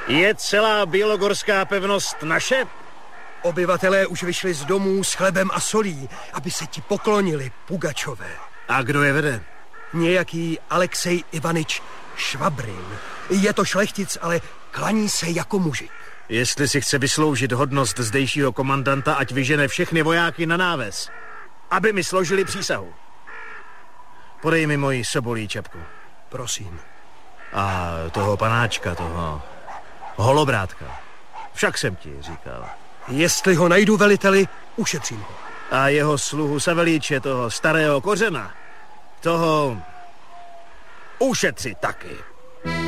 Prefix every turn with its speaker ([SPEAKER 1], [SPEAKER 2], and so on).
[SPEAKER 1] Je celá bělogorská pevnost naše?
[SPEAKER 2] Obyvatelé už vyšli z domů s chlebem a solí, aby se ti poklonili, Pugačové.
[SPEAKER 1] A kdo je vede?
[SPEAKER 2] Nějaký Alexej Ivanič Švabrin. Je to šlechtic, ale klaní se jako mužik.
[SPEAKER 1] Jestli si chce vysloužit hodnost zdejšího komandanta, ať vyžene všechny vojáky na náves, aby mi složili přísahu. Podej mi moji sobolí čapku.
[SPEAKER 2] Prosím.
[SPEAKER 1] A toho panáčka, toho holobrátka. Však jsem ti říkal.
[SPEAKER 2] Jestli ho najdu, veliteli, ušetřím ho.
[SPEAKER 1] A jeho sluhu Savelíče, toho starého kořena, toho ušetři taky.